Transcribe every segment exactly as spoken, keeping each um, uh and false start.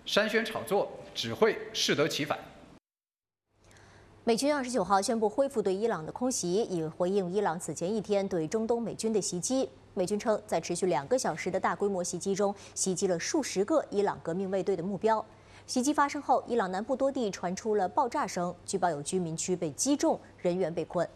煽宣炒作，只会适得其反。 美军二十九号宣布恢复对伊朗的空袭，以回应伊朗此前一天对中东美军的袭击。美军称，在持续两个小时的大规模袭击中，袭击了数十个伊朗革命卫队的目标。袭击发生后，伊朗南部多地传出了爆炸声，据报有居民区被击中，人员被困。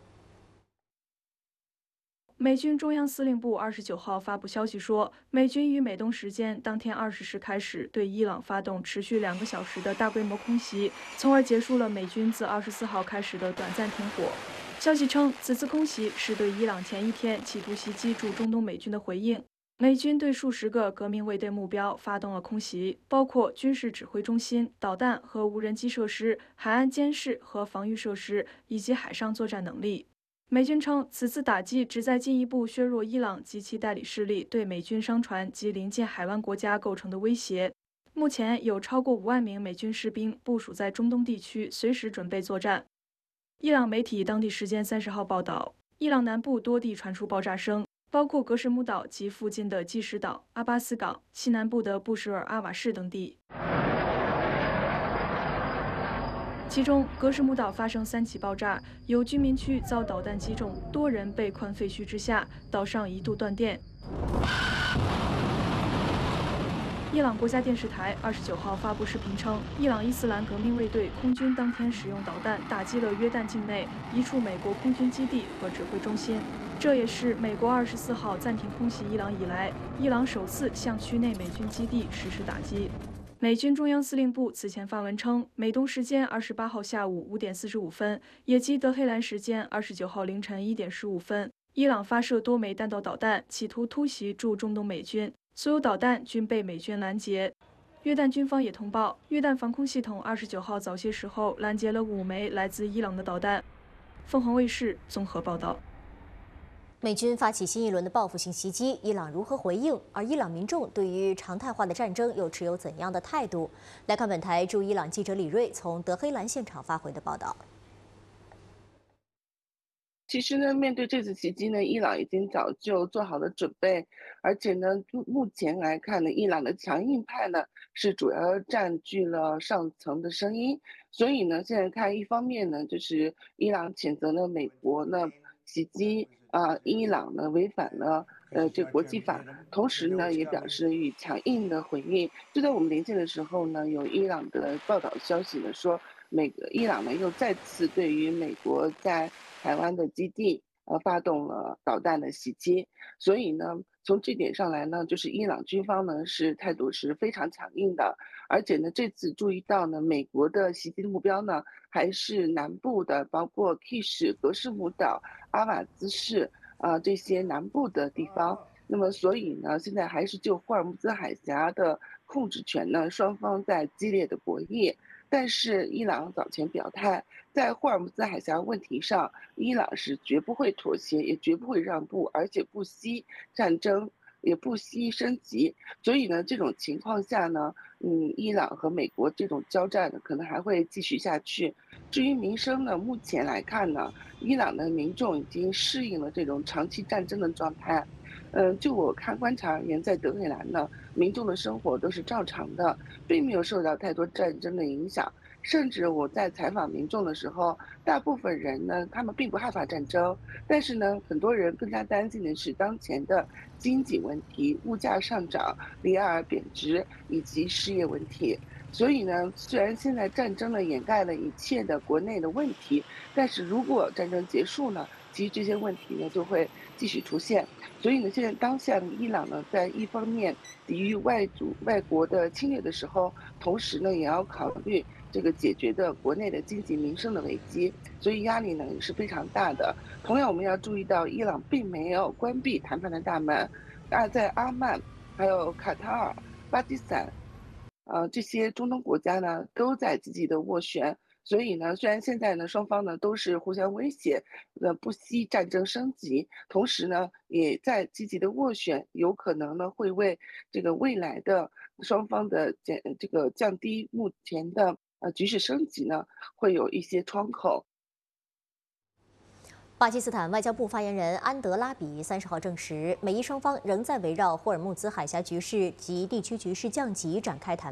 美军中央司令部二十九号发布消息说，美军于美东时间当天二十时开始对伊朗发动持续两个小时的大规模空袭，从而结束了美军自二十四号开始的短暂停火。消息称，此次空袭是对伊朗前一天企图袭击驻中东美军的回应。美军对数十个革命卫队目标发动了空袭，包括军事指挥中心、导弹和无人机设施、海岸监视和防御设施以及海上作战能力。 美军称，此次打击旨在进一步削弱伊朗及其代理势力对美军商船及临近海湾国家构成的威胁。目前有超过五万名美军士兵部署在中东地区，随时准备作战。伊朗媒体当地时间三十号报道，伊朗南部多地传出爆炸声，包括格什木岛及附近的济什岛、阿巴斯港、西南部的布什尔阿瓦市等地。 其中，格什木岛发生三起爆炸，有居民区遭导弹击中，多人被困废墟之下，岛上一度断电。伊朗国家电视台二十九号发布视频称，伊朗伊斯兰革命卫队空军当天使用导弹打击了约旦境内一处美国空军基地和指挥中心，这也是美国二十四号暂停空袭伊朗以来，伊朗首次向区内美军基地实施打击。 美军中央司令部此前发文称，美东时间二十八号下午五点四十五分，也即德黑兰时间二十九号凌晨一点十五分，伊朗发射多枚弹道导弹，企图突袭驻中东美军，所有导弹均被美军拦截。约旦军方也通报，约旦防空系统二十九号早些时候拦截了五枚来自伊朗的导弹。凤凰卫视综合报道。 美军发起新一轮的报复性袭击，伊朗如何回应？而伊朗民众对于常态化的战争又持有怎样的态度？来看本台驻伊朗记者李锐从德黑兰现场发回的报道。 其实呢，面对这次袭击呢，伊朗已经早就做好了准备，而且呢，目前来看呢，伊朗的强硬派呢是主要占据了上层的声音，所以呢，现在看一方面呢，就是伊朗谴责了美国呢袭击。 啊，伊朗呢违反了呃这国际法，同时呢也表示予以强硬的回应。就在我们连线的时候呢，有伊朗的报道消息呢说，美伊朗呢又再次对于美国在台湾的基地呃发动了导弹的袭击。所以呢，从这点上来呢，就是伊朗军方呢是态度是非常强硬的，而且呢这次注意到呢，美国的袭击的目标呢还是南部的，包括 Kish 格什木岛。 阿瓦兹市啊、呃，这些南部的地方，那么所以呢，现在还是就霍尔木兹海峡的控制权呢，双方在激烈的博弈。但是伊朗早前表态，在霍尔木兹海峡问题上，伊朗是绝不会妥协，也绝不会让步，而且不惜战争，也不惜升级。所以呢，这种情况下呢，嗯，伊朗和美国这种交战呢，可能还会继续下去。至于民生呢，目前来看呢。 伊朗的民众已经适应了这种长期战争的状态，嗯，就我看观察而言，在德黑兰呢，民众的生活都是照常的，并没有受到太多战争的影响。甚至我在采访民众的时候，大部分人呢，他们并不害怕战争，但是呢，很多人更加担心的是当前的经济问题、物价上涨、里尔贬值以及失业问题。 所以呢，虽然现在战争呢掩盖了一切的国内的问题，但是如果战争结束呢，其实这些问题呢就会继续出现。所以呢，现在当下的伊朗呢，在一方面抵御外族外国的侵略的时候，同时呢也要考虑这个解决的国内的经济民生的危机，所以压力呢也是非常大的。同样，我们要注意到，伊朗并没有关闭谈判的大门，啊，在阿曼、还有卡塔尔、巴基斯坦。 呃，这些中东国家呢都在积极的斡旋，所以呢，虽然现在呢双方呢都是互相威胁，呃不惜战争升级，同时呢也在积极的斡旋，有可能呢会为这个未来的双方的减这个降低目前的呃局势升级呢会有一些窗口。 巴基斯坦外交部发言人安德拉比三十号证实，美伊双方仍在围绕霍尔木兹海峡局势及地区局势降级展开谈判。